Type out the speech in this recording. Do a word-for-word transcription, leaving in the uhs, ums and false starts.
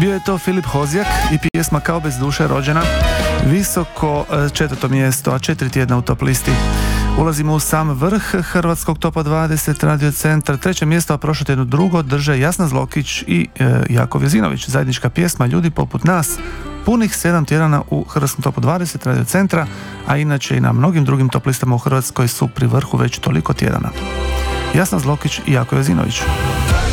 Bio je to Filip Hozjak i pjesma Kao bez duše rođena. Visoko četvrto mjesto, a četiri tjedna u top listi. Ulazimo u sam vrh hrvatskog topa dvadeset Radio Centar. Treće mjesto, a prošlo tjedno drugo, drže Jasna Zlokić i e, Jakov Jezinović. Zajednička pjesma Ljudi poput nas. Punih sedam tjedana u hrvatskom topu dvadeset Radio Centra, a inače i na mnogim drugim top listama u Hrvatskoj su pri vrhu već toliko tjedana. Jasna Zlokić i Jakov Jezinović.